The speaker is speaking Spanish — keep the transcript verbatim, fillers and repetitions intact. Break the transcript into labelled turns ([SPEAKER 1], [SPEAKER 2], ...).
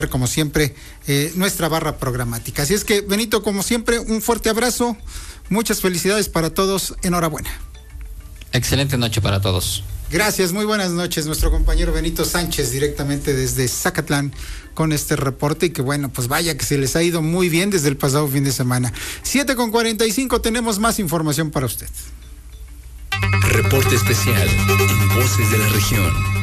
[SPEAKER 1] como siempre, eh, nuestra barra programática. Así es que, Benito, como siempre, un fuerte abrazo, muchas felicidades para todos, enhorabuena.
[SPEAKER 2] Excelente noche para todos.
[SPEAKER 1] Gracias, muy buenas noches, nuestro compañero Benito Sánchez, directamente desde Zacatlán, con este reporte, y que bueno, pues vaya que se les ha ido muy bien desde el pasado fin de semana. siete con cuarenta y cinco, tenemos más información para usted.
[SPEAKER 3] Reporte especial en Voces de la Región.